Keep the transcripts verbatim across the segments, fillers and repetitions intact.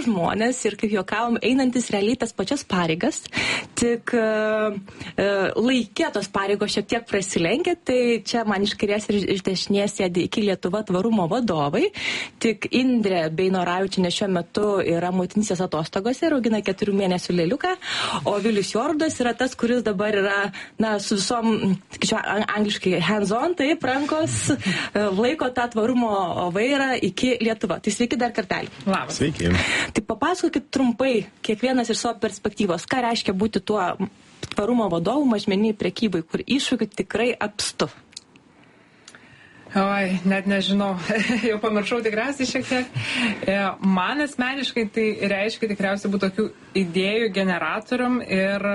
žmonės ir, kaip juokavom, einantis realiai tas pačias pareigas, tik uh, laikė tos pareigos šiek tiek prasilenkia, tai čia man iš kairės ir iš dešinės sėdi iki Lietuva tvarumo vadovai, tik Indrė Beinoravičienė šiuo metu yra motinystės atostogose ir augina keturių mėnesių lėliuką, o Vilius Jordas yra tas, kuris dabar yra, na, su visom, sakyčiau, angliškai hands-on, taip, rankos, laiko tą tvarumo vairą iki Lietuva. Tai sveiki dar kartelį. Labas. Sveiki. Tai papasakokit trumpai, kiekvienas iš savo perspektyvos, ką reiškia būti tuo tvarumo vadovu mažmeniniai prekybai, kur iššūkių tikrai apstu. Oi, net nežinau, jau pamiršau tikriausiai šiek tiek. Man asmeniškai tai reiškia tikriausiai būti tokių idėjų generatorium ir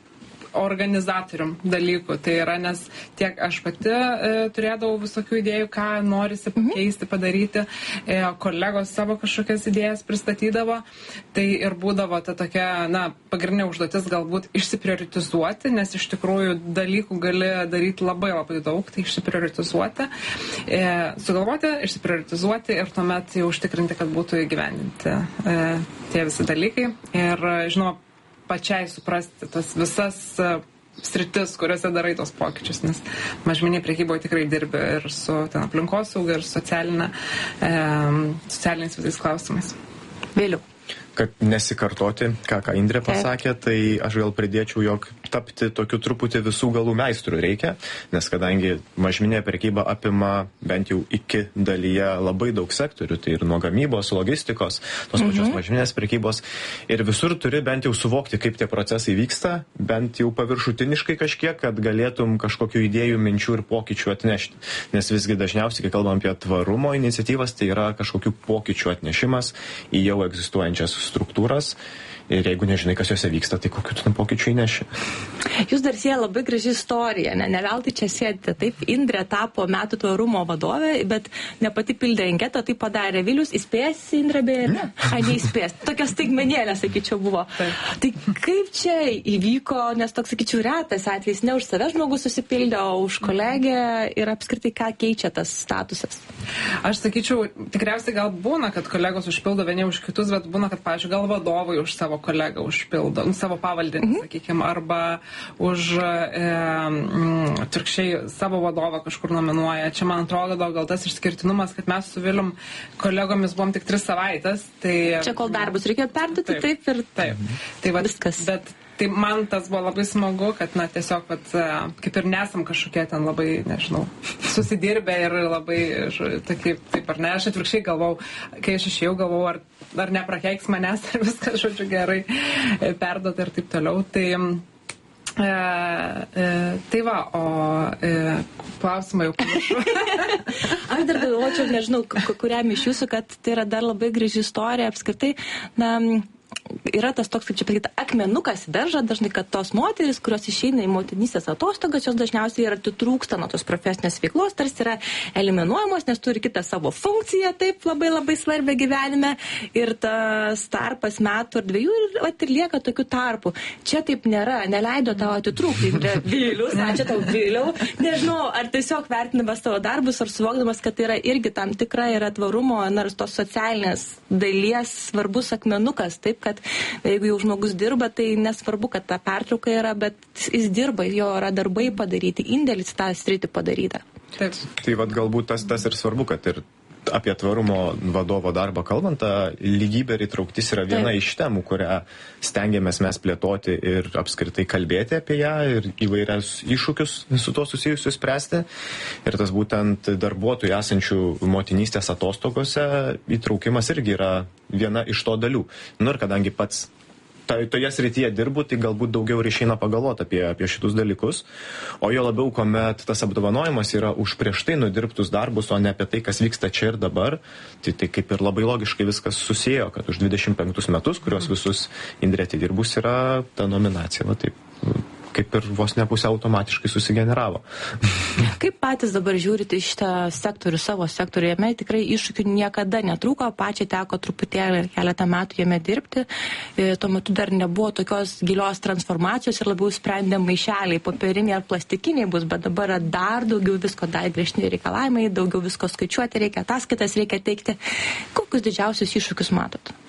organizatorium dalykų. Tai yra, nes tiek aš pati e, turėdavau visokių idėjų, ką norisi pakeisti, padaryti, e, kolegos savo kažkokias idėjas pristatydavo. Tai ir būdavo ta tokia, na, pagrindinė užduotis galbūt išsiprioritizuoti, nes iš tikrųjų dalykų gali daryti labai labai daug, tai išsiprioritizuoti, e, sugalvoti, išsiprioritizuoti ir tuomet jau užtikrinti, kad būtų įgyvendinti e, tie visi dalykai. Ir, žinoma, pačiai suprasti tas visas uh, sritis, kuriuose darai tos pokyčius, nes mažmeninė prekyboje tikrai dirbi ir su ten aplinkosauga, ir socialinė, e, socialiniais visais klausimais. Vėliau. Kad nesikartoti, ką, ką Indrė pasakė, tai aš gal pridėčiau, jog tapti tokiu truputį visų galų meistrų reikia, nes kadangi mažmeninė prekyba apima bent jau iki dalyje labai daug sektorių, tai ir nuo gamybos, logistikos, tos pačios mhm. mažmeninės prekybos, ir visur turi bent jau suvokti, kaip tie procesai vyksta, bent jau paviršutiniškai kažkiek, kad galėtum kažkokių idėjų, minčių ir pokyčių atnešti. Nes visgi dažniausiai, kai kalbam apie tvarumo iniciatyvas, tai yra kažkokių pokyčių atnešimas į jau egzistuojančias struktūras. Ir jeigu nežinai, kas juose vyksta, tai kokiu tu pokyčių įneši. Jūs dar sieja labai graži istorija, ne, ne veltui čia sėdite. Taip, Indrė tapo metų tvarumo vadovė, bet ne pati pildė anketą, tai padarė Vilius. Įspės, Indrė, beje, ne? Ai, neįspės. Tokia staigmenėlė, sakyčiau, buvo. Taip. Tai kaip čia įvyko, nes toks, sakyčiau, retas atvejis, ne už save žmogus susipildė, o už kolegę ir apskritai ką keičia tas statusas? Aš sakyčiau, tikriausiai gal būna, kad kolegos užpildo vieni už kitus, bet būna, kad, pavyzdžiui, gal vadovai už savo kolegą užpildo, savo pavaldinį, mm-hmm. sakykime, arba už e, atvirkščiai savo vadovą kažkur nominuoja. Čia, man atrodo, gal tas išskirtinumas, kad mes su Vilium kolegomis buvom tik tris savaitės. Tai, čia kol darbus reikėjo perduoti, taip, taip ir taip. Tai va, viskas. Bet tai man tas buvo labai smagu, kad, na, tiesiog, vat, kaip ir nesam kažkokie ten labai, nežinau, susidirbę ir labai, taip, taip ar ne, aš atvirkščiai galvau, kai aš išėjau, galvau, ar, ar neprakeiks manęs, ar viskas, žodžiu, gerai perduoti ir taip toliau. Tai, e, e, tai va, o e, klausimą jau pamiršau. Aš dar galvočiau, nežinau, kuriam iš jūsų, kad tai yra dar labai graži istorija apskritai, na, yra tas toks, kaip čia pasakyti, akmenukas darža dažnai, kad tos moteris, kurios išeina į motinystės atostogas, jos dažniausiai yra atitrūksta nuo tos profesinės veiklos, tarsi yra eliminuojamos, nes turi kitą savo funkciją, taip labai labai svarbią gyvenime, ir tas tarpas metų ar dviejų ir, vat, ir lieka tokių tarpų. Čia taip nėra, neleido tau atitrūkti. Vilius, ačiū tau, Viliau. Nežinau, ar tiesiog vertinamas tavo darbus, ar suvokdamas, kad tai yra irgi tam tikra yra tvarumo, nors tos socialinės dalies svarbus akmenukas, taip, kad jeigu jau žmogus dirba, tai nesvarbu, kad ta pertrauka yra, bet jis dirba, jo yra darbai padaryti, indėlis tą sritį padaryta. Taip. Tai vat galbūt tas, tas ir svarbu, kad ir apie tvarumo vadovo darbą kalbant, ta lygybė ir įtrauktis yra viena Taip. Iš temų, kurią stengiamės mes plėtoti ir apskritai kalbėti apie ją ir įvairias iššūkius su to susijusius spręsti. Ir tas būtent darbuotojų esančių motinystės atostogose įtraukimas irgi yra viena iš to dalių. Nu ir kadangi pats toje srityje dirbu, tai galbūt daugiau ir išeina pagalvoti apie, apie šitus dalykus. O jo labiau, kuomet tas apdovanojimas yra už prieš tai nudirbtus darbus, o ne apie tai, kas vyksta čia ir dabar, tai, tai kaip ir labai logiškai viskas susėjo, kad už dvidešimt penktus metus, kuriuos visus Indrė atidirbus, yra ta nominacija. Va, taip, kaip ir vos ne pusė automatiškai susigeneravo. Kaip patys dabar žiūrite į šitą sektorių, savo sektorių? Jame tikrai iššūkių niekada netrūko, pačiai teko truputėlį keletą metų jame dirbti. Tuo metu dar nebuvo tokios gilios transformacijos ir labiau sprendė maišeliai, popieriniai ar plastikiniai bus, bet dabar dar daugiau visko, dar griežtesni reikalavimai, daugiau visko skaičiuoti reikia, ataskaitas reikia teikti. Kokius didžiausius iššūkius matot?